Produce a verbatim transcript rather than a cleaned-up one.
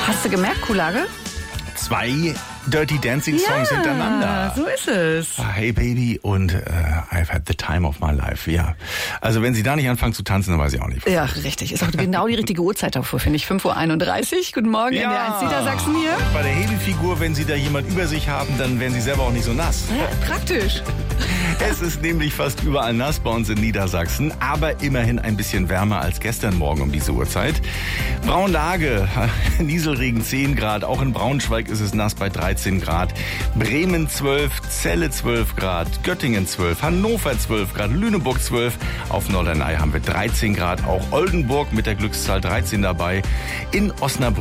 Hast du gemerkt, Kuhlage? Zwei Dirty Dancing Songs ja, hintereinander. So ist es. Hey Baby und uh, I've had the time of my life. Ja, also wenn Sie da nicht anfangen zu tanzen, dann weiß ich auch nicht. Ja, richtig. Ist auch genau die richtige Uhrzeit dafür, finde ich. fünf Uhr einunddreißig. Guten Morgen, Ja. N D R eins Niedersachsen hier. Und bei der Hebefigur, wenn Sie da jemand über sich haben, dann werden Sie selber auch nicht so nass. Ja, praktisch. Es ist nämlich fast überall nass bei uns in Niedersachsen, aber immerhin ein bisschen wärmer als gestern Morgen um diese Uhrzeit. Braunlage, Nieselregen zehn Grad, auch in Braunschweig ist es nass bei dreizehn Grad. Bremen zwölf, Celle zwölf Grad, Göttingen zwölf, Hannover zwölf Grad, Lüneburg zwölf. Auf Norderney haben wir dreizehn Grad, auch Oldenburg mit der Glückszahl dreizehn dabei. In Osnabrück